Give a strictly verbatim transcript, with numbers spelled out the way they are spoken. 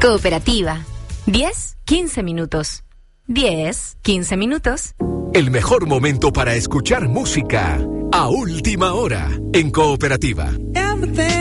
Cooperativa. diez, quince minutos. diez, quince minutos. El mejor momento para escuchar música a última hora en Cooperativa.